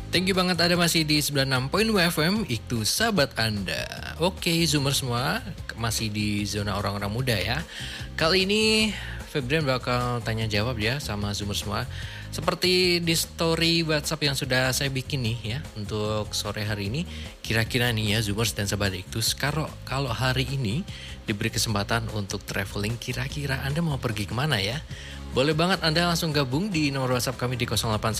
Thank you banget ada masih di 96.2 FM, itu sahabat Anda. Oke, Zoomer semua, masih di zona orang-orang muda ya. Kali ini Febrian bakal tanya jawab ya sama Zoomer semua. Seperti di story WhatsApp yang sudah saya bikin nih ya untuk sore hari ini. Kira-kira nih ya Zoomers dan sahabat Iktus, kalau hari ini diberi kesempatan untuk traveling, kira-kira Anda mau pergi kemana ya? Boleh banget Anda langsung gabung di nomor WhatsApp kami di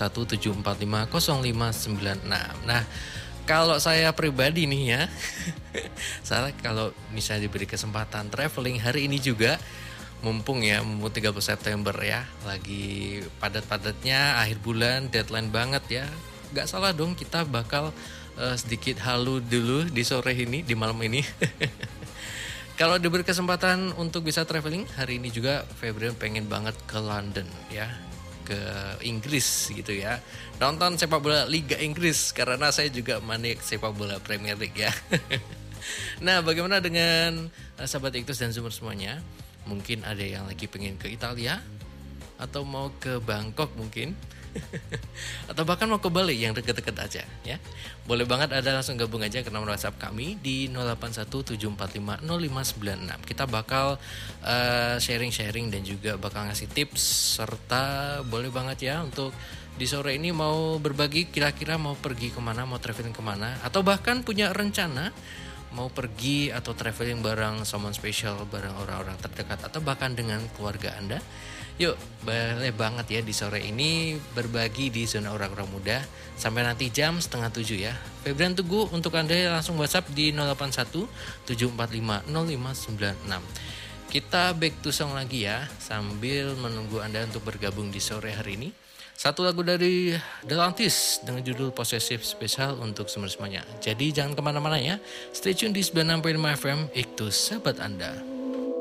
0817450596. Nah, kalau saya pribadi nih ya, saya kalau misalnya diberi kesempatan traveling hari ini juga, mumpung 30 September ya, lagi padat-padatnya akhir bulan, deadline banget ya. Gak salah dong kita bakal sedikit halu dulu di sore ini, di malam ini. Kalau diberi kesempatan untuk bisa traveling, hari ini juga Febrian pengen banget ke London ya, ke Inggris gitu ya. Nonton sepak bola Liga Inggris karena saya juga manik sepak bola Premier League ya. Nah, bagaimana dengan sahabat Iktus dan Zoomer semuanya? Mungkin ada yang lagi pengen ke Italia atau mau ke Bangkok mungkin. Atau bahkan mau ke Bali yang deket-deket aja ya. Boleh banget ada langsung gabung aja ke nomor WhatsApp kami di 0817450596. Kita bakal sharing-sharing dan juga bakal ngasih tips serta boleh banget ya untuk di sore ini mau berbagi kira-kira mau pergi kemana, mau traveling kemana, atau bahkan punya rencana mau pergi atau traveling bareng someone special, bareng orang-orang terdekat atau bahkan dengan keluarga Anda. Yuk, boleh banget ya di sore ini berbagi di zona orang-orang muda sampai nanti jam 6:30 ya. Febrian tunggu untuk Anda langsung WhatsApp di 0817450596. Kita back to song lagi ya sambil menunggu Anda untuk bergabung di sore hari ini. Satu lagu dari The Lantis dengan judul Possessive spesial untuk semuanya. Jadi jangan kemana-mana ya. Stay tune di 96.5 FM, itu sahabat Anda.